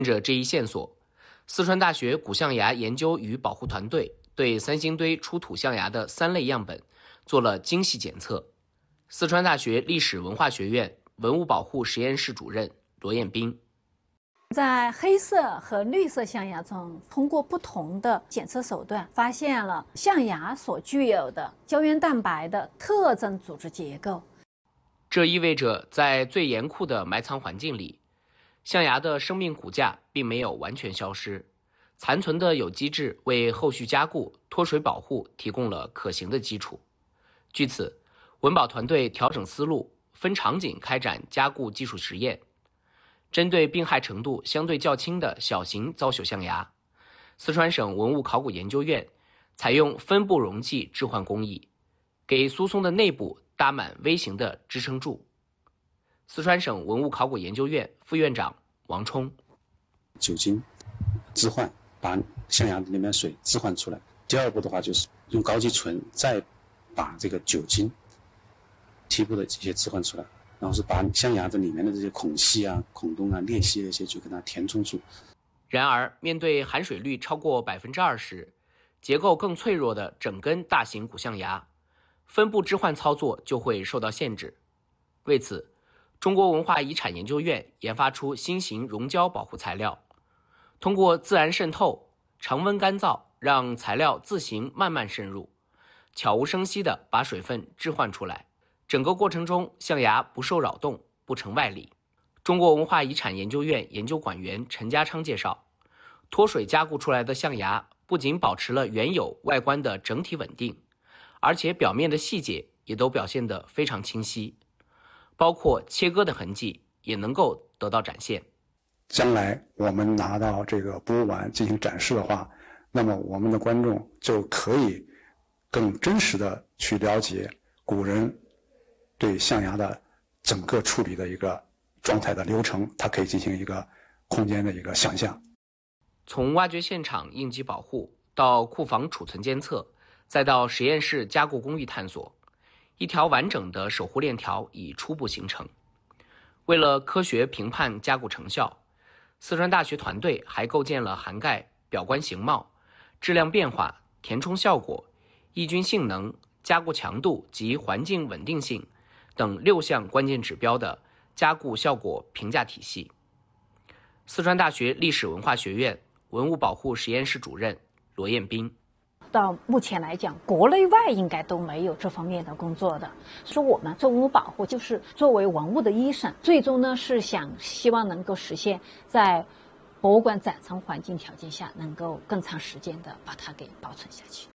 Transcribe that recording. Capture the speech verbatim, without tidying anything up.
着这一线索，四川大学古象牙研究与保护团队对三星堆出土象牙的三类样本做了精细检测。四川大学历史文化学院文物保护实验室主任罗彦斌。 在黑色和绿色象牙中，通过不同的检测手段，发现了象牙所具有的胶原蛋白的特征组织结构。 这意味着，在最严酷的埋藏环境里，象牙的生命骨架并没有完全消失，残存的有机质为后续加固、脱水保护提供了可行的基础。据此，文保团队调整思路，分场景开展加固技术实验。针对病害程度相对较轻的小型遭朽象牙，四川省文物考古研究院采用分布溶剂置换工艺，给苏松的内部搭满微型的支撑柱。四川省文物考古研究院副院长王冲： 酒精置换，把象牙里面水置换出来。第二步的话，就是用高级醇再把这个酒精提部的这些置换出来。然后是把象牙的里面的这些孔隙啊、孔洞啊、裂隙那些就给它填充住。 然而，面对含水率超过百分之二十、结构更脆弱的整根大型古象牙，分布置换操作就会受到限制。为此，中国文化遗产研究院研发出新型溶胶保护材料，通过自然渗透、常温干燥，让材料自行慢慢渗入，悄无声息地把水分置换出来。整个过程中，象牙不受扰动，不成外力。中国文化遗产研究院研究馆员陈家昌介绍，脱水加固出来的象牙不仅保持了原有外观的整体稳定，而且表面的细节也都表现得非常清晰，包括切割的痕迹也能够得到展现。 将来我们拿到这个博物馆进行展示的话，那么我们的观众就可以更真实的去了解古人对象牙的整个处理的一个状态的流程，它可以进行一个空间的一个想象。 从挖掘现场应急保护到库房储存监测，再到实验室加固工艺探索，一条完整的守护链条已初步形成。为了科学评判加固成效，四川大学团队还构建了涵盖表观形貌、质量变化、填充效果、抑菌性能、加固强度及环境稳定性等六项关键指标的加固效果评价体系。四川大学历史文化学院文物保护实验室主任罗彦斌： 到目前来讲，国内外应该都没有这方面的工作的。说我们做文物保护，就是作为文物的医生，最终呢是想希望能够实现在博物馆展陈环境条件下，能够更长时间的把它给保存下去。